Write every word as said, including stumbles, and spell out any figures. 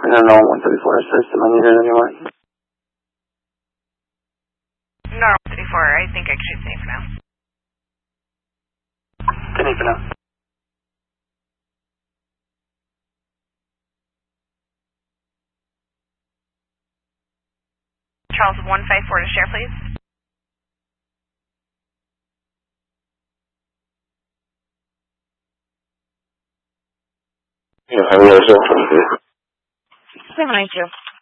I don't know one thirty-four system. I need it anyway. No, one thirty-four. I think I should say for now. Can for now. Charles, one five four to share, please. Yeah, I will. seven nine two.